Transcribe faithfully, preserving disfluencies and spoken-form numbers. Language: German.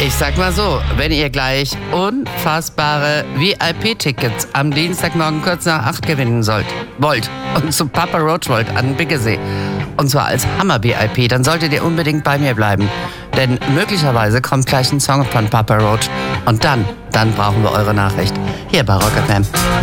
Ich sag mal so, wenn ihr gleich unfassbare V I P-Tickets am Dienstagmorgen kurz nach acht gewinnen sollt, wollt und zu Papa Roach wollt an Biggesee, und zwar als Hammer-V I P, dann solltet ihr unbedingt bei mir bleiben. Denn möglicherweise kommt gleich ein Song von Papa Roach und dann, dann brauchen wir eure Nachricht. Hier bei Rock F M.